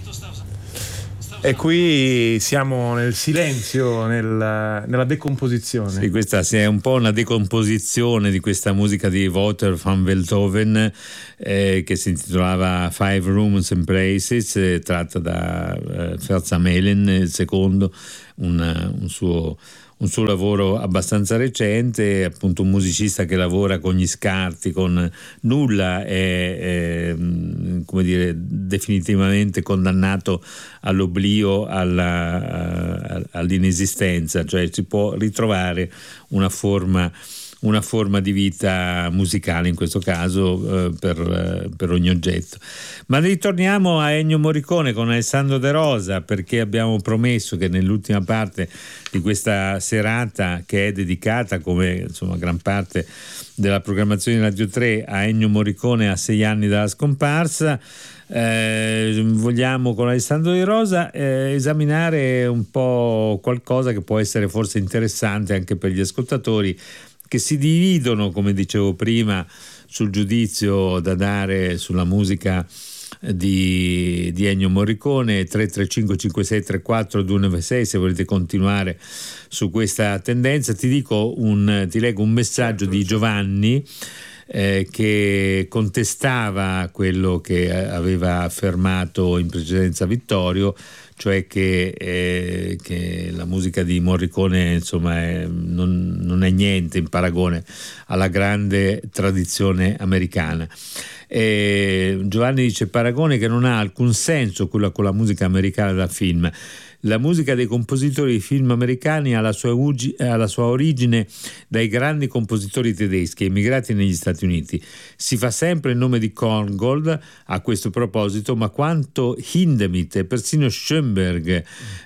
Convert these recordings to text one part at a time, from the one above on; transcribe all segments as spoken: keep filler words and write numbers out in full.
E qui siamo nel silenzio, nel, nella decomposizione. Sì, questa è un po' una decomposizione di questa musica di Wouter van Beethoven eh, che si intitolava Five Rooms and Places, eh, tratta da eh, Versamelen, il secondo, un, un suo un suo lavoro abbastanza recente, appunto un musicista che lavora con gli scarti, con nulla è, è come dire, definitivamente condannato all'oblio, alla, all'inesistenza, cioè si può ritrovare una forma una forma di vita musicale in questo caso eh, per, eh, per ogni oggetto. Ma ritorniamo a Ennio Morricone con Alessandro De Rosa, perché abbiamo promesso che nell'ultima parte di questa serata, che è dedicata, come insomma gran parte della programmazione di Radio tre, a Ennio Morricone a sei anni dalla scomparsa, Eh, vogliamo con Alessandro De Rosa eh, esaminare un po' qualcosa che può essere forse interessante anche per gli ascoltatori, che si dividono, come dicevo prima, sul giudizio da dare sulla musica di, di Ennio Morricone. Tre tre cinque cinque sei tre quattro due nove sei se volete continuare su questa tendenza. Ti dico un, ti leggo un messaggio di Giovanni eh, che contestava quello che aveva affermato in precedenza Vittorio, cioè che, eh, che la musica di Morricone insomma è, non, non è niente in paragone alla grande tradizione americana. E Giovanni dice: paragone che non ha alcun senso quello con la musica americana da film. La musica dei compositori di film americani ha la sua, ugi, ha la sua origine dai grandi compositori tedeschi emigrati negli Stati Uniti. Si fa sempre il nome di Korngold a questo proposito, ma quanto Hindemith e persino Schoenberg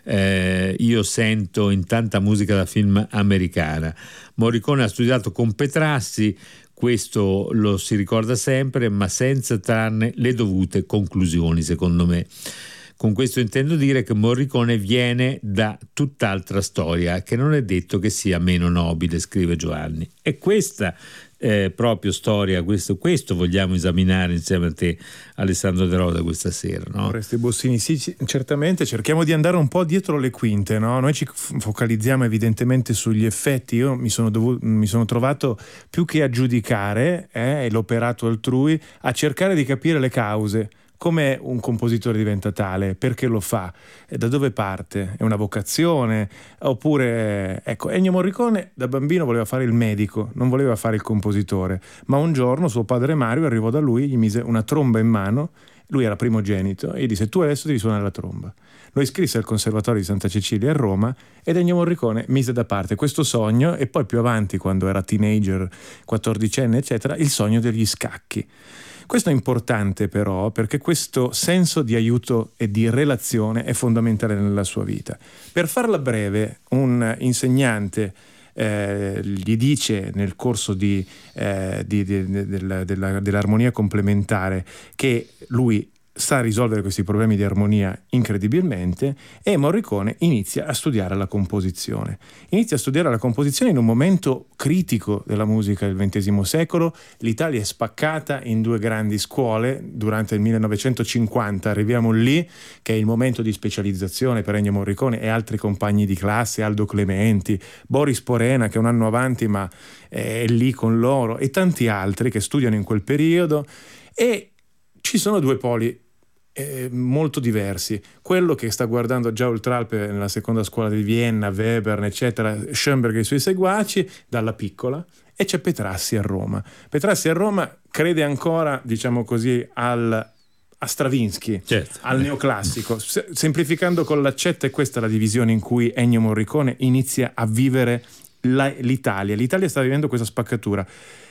eh, io sento in tanta musica da film americana. Morricone ha studiato con Petrassi, questo lo si ricorda sempre, ma senza trarne le dovute conclusioni, secondo me. Con questo intendo dire che Morricone viene da tutt'altra storia, che non è detto che sia meno nobile, scrive Giovanni. E questa eh, proprio storia, questo, questo vogliamo esaminare insieme a te, Alessandro De Rosa, questa sera, no? Oreste Bossini, sì, certamente cerchiamo di andare un po' dietro le quinte, no? Noi ci focalizziamo evidentemente sugli effetti. Io mi sono, dovuto, mi sono trovato, più che a giudicare eh, l'operato altrui, a cercare di capire le cause. Come un compositore diventa tale? Perché lo fa? E da dove parte? È una vocazione? Oppure, ecco, Ennio Morricone da bambino voleva fare il medico, non voleva fare il compositore, ma un giorno suo padre Mario arrivò da lui, gli mise una tromba in mano, lui era primogenito, e gli disse: tu adesso devi suonare la tromba. Lo iscrisse al Conservatorio di Santa Cecilia a Roma, ed Ennio Morricone mise da parte questo sogno, e poi più avanti, quando era teenager, quattordicenne eccetera, il sogno degli scacchi. Questo è importante però, perché questo senso di aiuto e di relazione è fondamentale nella sua vita. Per farla breve, un insegnante eh, gli dice nel corso di, eh, di, di, di, della, della, dell'armonia complementare che lui sa risolvere questi problemi di armonia incredibilmente, e Morricone inizia a studiare la composizione. Inizia a studiare la composizione in un momento critico della musica del ventesimo secolo. L'Italia è spaccata in due grandi scuole durante il millenovecentocinquanta, arriviamo lì, che è il momento di specializzazione per Ennio Morricone e altri compagni di classe, Aldo Clementi, Boris Porena, che è un anno avanti ma è lì con loro, e tanti altri che studiano in quel periodo. E ci sono due poli Eh, molto diversi. Quello che sta guardando già Oltralpe nella seconda scuola di Vienna, Webern eccetera, Schoenberg e i suoi seguaci dalla piccola, e c'è Petrassi a Roma. Petrassi a Roma crede ancora, diciamo così, al a Stravinsky, certo, al neoclassico. Se, semplificando con l'accetta, è questa la divisione in cui Ennio Morricone inizia a vivere la, l'Italia. L'Italia sta vivendo questa spaccatura,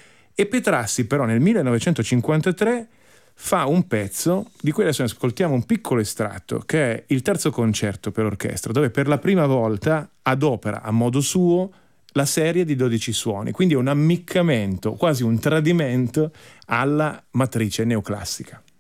e Petrassi però nel millenovecentocinquantatré fa un pezzo di cui adesso ascoltiamo un piccolo estratto, che è il terzo concerto per orchestra, dove per la prima volta adopera a modo suo la serie di dodici suoni, quindi è un ammiccamento, quasi un tradimento alla matrice neoclassica.